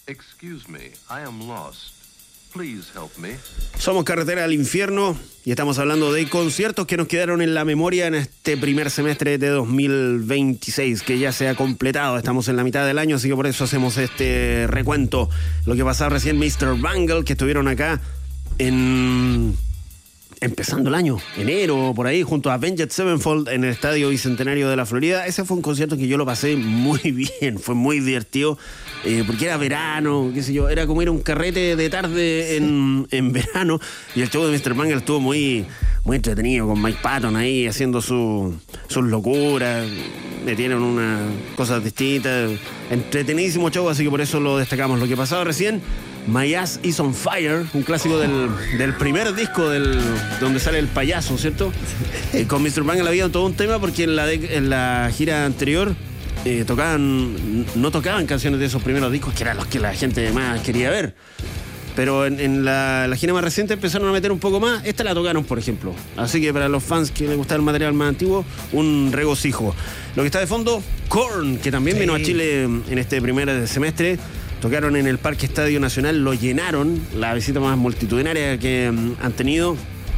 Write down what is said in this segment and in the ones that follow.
Excuse me, I am lost. Please help me. Somos Carretera al Infierno y estamos hablando de conciertos que nos quedaron en la memoria en este primer semestre de 2026, que ya se ha completado. Estamos en la mitad del año, así que por eso hacemos este recuento. Lo que pasaba recién Mr. Bungle, que estuvieron acá empezando el año, enero, por ahí, junto a Avenged Sevenfold en el Estadio Bicentenario de la Florida. Ese fue un concierto que yo lo pasé muy bien, fue muy divertido, porque era verano, qué sé yo, era como ir a un carrete de tarde en verano, y el show de Mr. Bungle estuvo muy, muy entretenido, con Mike Patton ahí haciendo sus locuras, metieron unas cosas distintas, entretenidísimo show, así que por eso lo destacamos. Lo que pasaba recién, My Ass Is On Fire, un clásico del primer disco donde sale el payaso, ¿cierto? Con Mr. Bungle había todo un tema porque en la gira anterior no tocaban canciones de esos primeros discos, que eran los que la gente más quería ver. Pero en la gira más reciente empezaron a meter un poco más. Esta la tocaron, por ejemplo. Así que para los fans que les gusta el material más antiguo, un regocijo. Lo que está de fondo, Korn, que también vino a Chile en este primer semestre. Tocaron en el Parque Estadio Nacional, lo llenaron, la visita más multitudinaria que han tenido.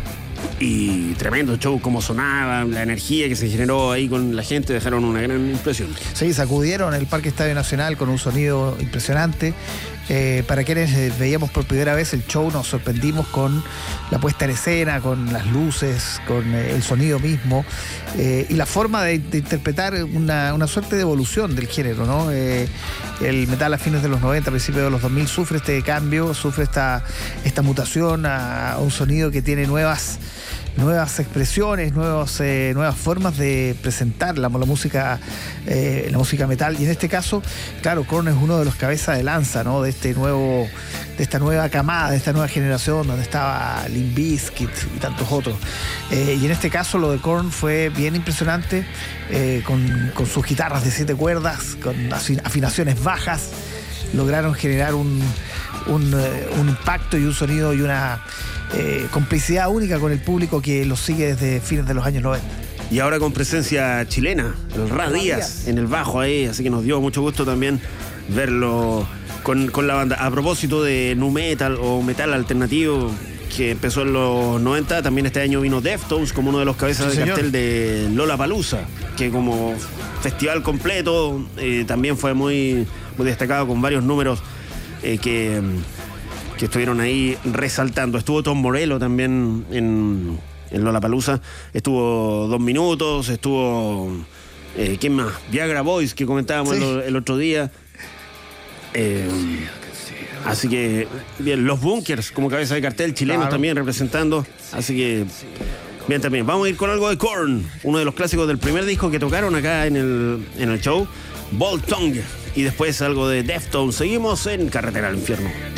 Y tremendo show, como sonaba, la energía que se generó ahí con la gente, dejaron una gran impresión. Sí, sacudieron el Parque Estadio Nacional con un sonido impresionante. Para quienes veíamos por primera vez el show, nos sorprendimos con la puesta en escena, con las luces, con el sonido mismo, y la forma de interpretar una suerte de evolución del género, ¿no? El metal a fines de los 90, a principios de los 2000 sufre este cambio, sufre esta mutación a un sonido que tiene nuevas expresiones, nuevas formas de presentar la música metal. Y en este caso, claro, Korn es uno de los cabezas de lanza, ¿no? De esta nueva camada, de esta nueva generación, donde estaba Limp Bizkit y tantos otros. Y en este caso lo de Korn fue bien impresionante, con sus guitarras de 7 cuerdas, con afinaciones bajas, lograron generar un impacto y un sonido y una complicidad única con el público que los sigue desde fines de los años 90. Y ahora con presencia chilena, el Ra Díaz en el bajo ahí, así que nos dio mucho gusto también verlo con la banda. A propósito de nu metal o metal alternativo que empezó en los 90, también este año vino Deftones como uno de los cabezas de cartel de Lollapalooza, que como festival completo también fue muy, muy destacado, con varios números que estuvieron ahí resaltando. Estuvo Tom Morello también en Lollapalooza, estuvo 2 Minutos, estuvo ¿quién más? Viagra Boys, que comentábamos el otro día. Así que bien, los Bunkers como cabeza de cartel, chilenos también representando, así que bien también. Vamos a ir con algo de Korn, uno de los clásicos del primer disco que tocaron acá en el show, Bolt Tongue, y después algo de Deftones. Seguimos en Carretera al Infierno.